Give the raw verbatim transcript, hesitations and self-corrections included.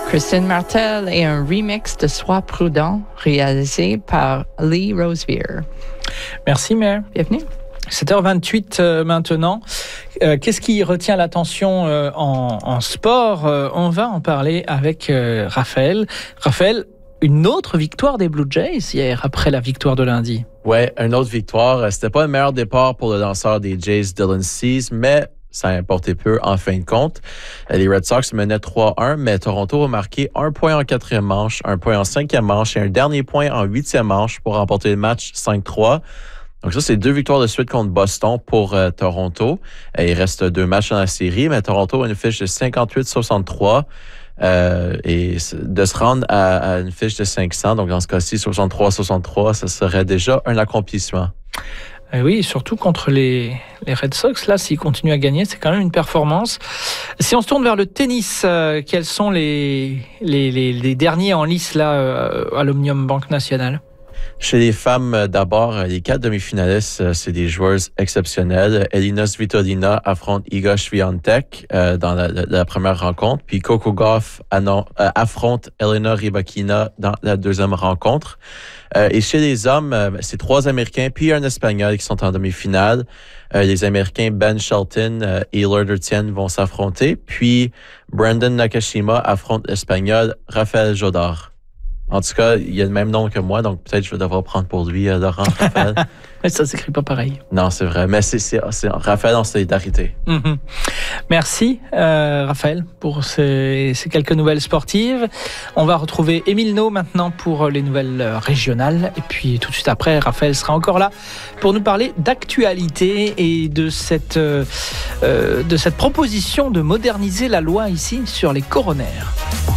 Kristen Martel et un remix de Sois prudent réalisé par Lee Rosevere. Merci Mère. Bienvenue. sept heures vingt-huit euh, maintenant. Euh, qu'est-ce qui retient l'attention euh, en, en sport euh, On va en parler avec euh, Raphaël. Raphaël, une autre victoire des Blue Jays hier après la victoire de lundi. Ouais, une autre victoire. C'était pas le meilleur départ pour le lanceur des Jays, Dylan Cease, mais ça a importé peu en fin de compte. Les Red Sox menaient trois un, mais Toronto a marqué un point en quatrième manche, un point en cinquième manche et un dernier point en huitième manche pour remporter le match cinq trois. Donc ça, c'est deux victoires de suite contre Boston pour euh, Toronto. Et il reste deux matchs dans la série, mais Toronto a une fiche de cinquante-huit soixante-trois. Euh, et de se rendre à, à une fiche de cinq cents, donc dans ce cas-ci, soixante-trois soixante-trois, ça serait déjà un accomplissement. Et oui, surtout contre les, les Red Sox, là, s'ils continuent à gagner, c'est quand même une performance. Si on se tourne vers le tennis, euh, quels sont les, les, les, les derniers en lice là euh, à l'Omnium Banque Nationale? Chez les femmes, d'abord, les quatre demi-finalistes, c'est des joueuses exceptionnelles. Elina Svitolina affronte Iga Swiatek euh, dans la, la, la première rencontre, puis Coco Gauff annon, euh, affronte Elena Rybakina dans la deuxième rencontre. Euh, et chez les hommes, euh, c'est trois Américains puis un Espagnol qui sont en demi-finale. Euh, les Américains Ben Shelton euh, et Lord Etienne vont s'affronter, puis Brandon Nakashima affronte l'Espagnol Rafael Jodar. En tout cas, il a le même nom que moi, donc peut-être je vais devoir prendre pour lui, euh, Laurent Raphaël. Mais ça s'écrit pas pareil. Non, c'est vrai, mais c'est, c'est, c'est Raphaël en solidarité. Mm-hmm. Merci, euh, Raphaël, pour ces, ces quelques nouvelles sportives. On va retrouver Émile No maintenant pour les nouvelles régionales. Et puis tout de suite après, Raphaël sera encore là pour nous parler d'actualité et de cette, euh, de cette proposition de moderniser la loi ici sur les coronaires.